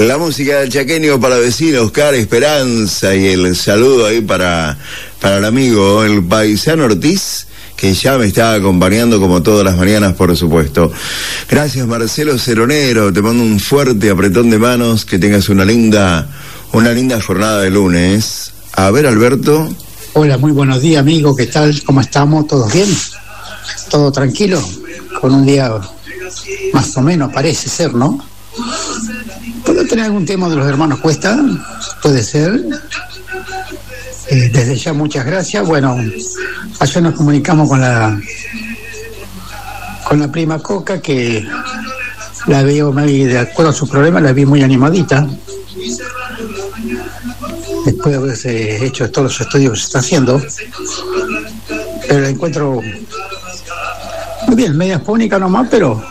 La música del chaqueño para vecinos, Oscar Esperanza, y el saludo ahí para el amigo, el paisano Ortiz, que ya me está acompañando como todas las mañanas, por supuesto. Gracias, Marcelo Ceronero, te mando un fuerte apretón de manos, que tengas una linda jornada de lunes. A ver, Alberto. Hola, muy buenos días, amigo, ¿qué tal? ¿Cómo estamos? ¿Todos bien? ¿Todo tranquilo? Con un día más o menos, parece ser, ¿no? ¿Puedo tener algún tema de los hermanos Cuesta? Puede ser. Desde ya muchas gracias. Bueno, ayer nos comunicamos con la prima Coca, que la veo, de acuerdo a sus problemas, la vi muy animadita. Después de haberse hecho todos los estudios que se está haciendo. Pero la encuentro muy bien, media fónica nomás, pero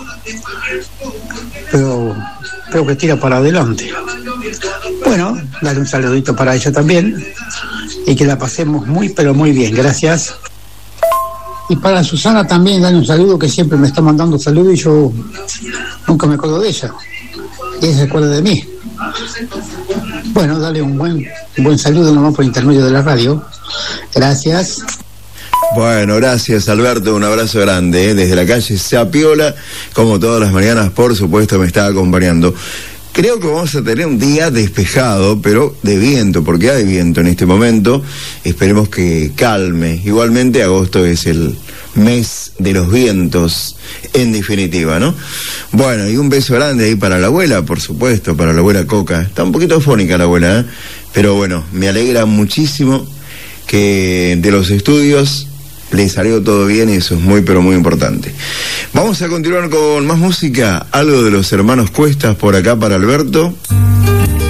creo que tira para adelante. Bueno, darle un saludito para ella también y que la pasemos muy, pero muy bien, gracias. Y para Susana también, darle un saludo, que siempre me está mandando saludos y yo nunca me acuerdo de ella. Y ella se acuerda de mí. Bueno, dale un buen saludo nomás por intermedio de la radio. Gracias. Bueno, gracias, Alberto, un abrazo grande, desde la calle Sapiola, como todas las mañanas, por supuesto, me está acompañando. Creo que vamos a tener un día despejado, pero de viento, porque hay viento en este momento. Esperemos que calme. Igualmente, agosto es el mes de los vientos, en definitiva, ¿no? Bueno, y un beso grande ahí para la abuela, por supuesto, para la abuela Coca. Está un poquito afónica la abuela, ¿eh? Pero bueno, me alegra muchísimo que de los estudios le salió todo bien, y eso es muy, pero muy importante. Vamos a continuar con más música, algo de los hermanos Cuestas por acá para Alberto.